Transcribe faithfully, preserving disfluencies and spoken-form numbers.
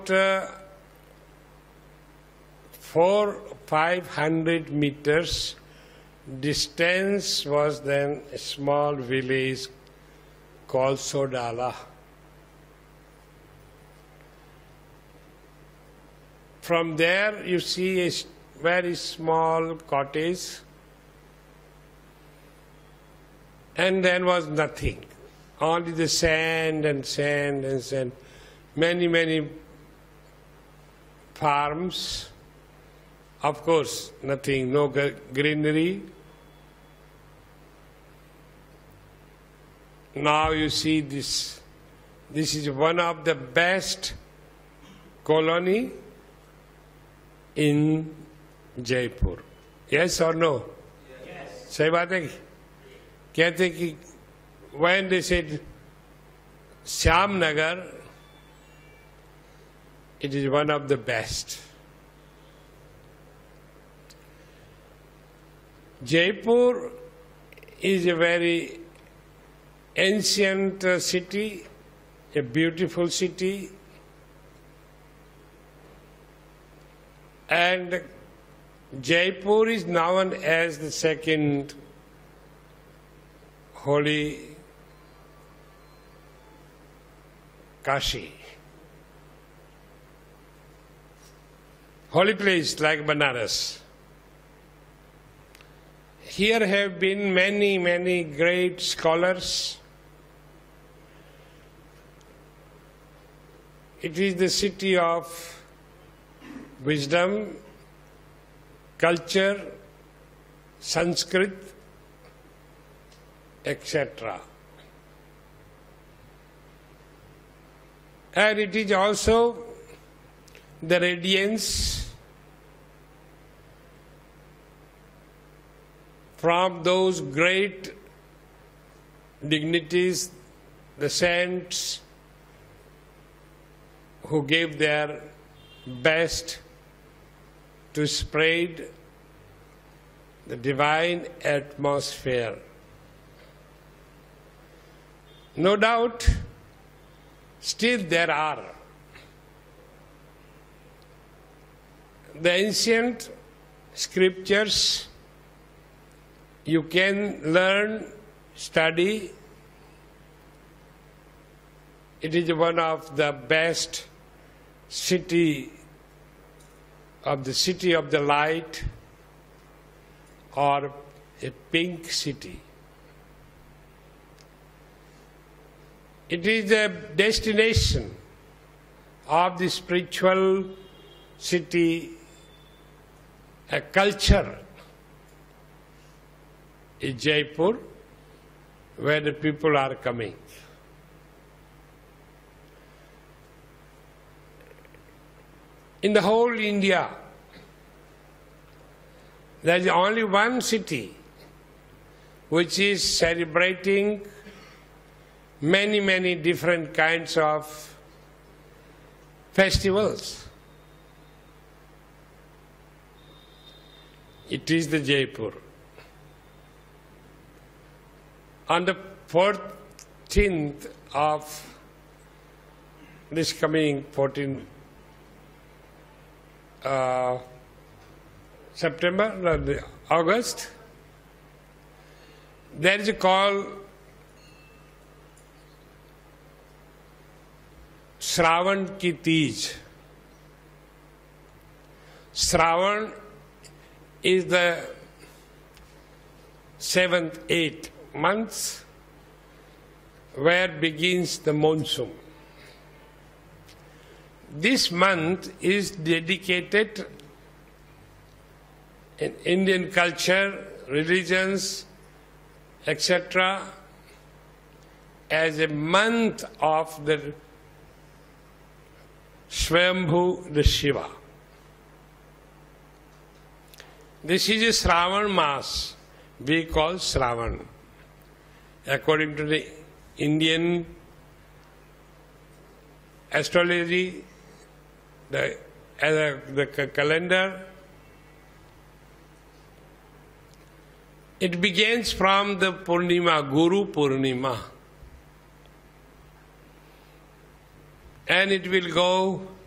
uh, four, five hundred meters distance was then a small village called Sodala. From there you see a very small cottage, and then was nothing, only the sand and sand and sand. Many, many farms, of course, nothing, no greenery. Now you see this, this is one of the best colony in Jaipur. Yes or no? Yes. Say बात है कहते कि when they said Shyamnagar, it is one of the best. Jaipur is a very ancient city, a beautiful city, and Jaipur is known as the second holy Kashi. Holy place like Banaras. Here have been many, many great scholars. It is the city of wisdom, culture, Sanskrit, et cetera. And it is also the radiance from those great dignities, the saints who gave their best to spread the divine atmosphere. No doubt, still there are. The ancient scriptures you can learn, study. It is one of the best city of the city of the light, or a pink city. It is the destination of the spiritual city, a culture in Jaipur, where the people are coming. In the whole India, there is only one city which is celebrating many, many different kinds of festivals. It is the Jaipur. On the fourteenth of this coming fourteenth uh, September, no, August, there is a call Shravan ki Teej. Shravan is the seventh, eighth months where begins the monsoon. This month is dedicated in Indian culture, religions, et cetera as a month of the Swayambhu, the Shiva. This is a Shravan Maas, we call Shravan. According to the Indian astrology, the, uh, the calendar, it begins from the Purnima, Guru Purnima. And it will go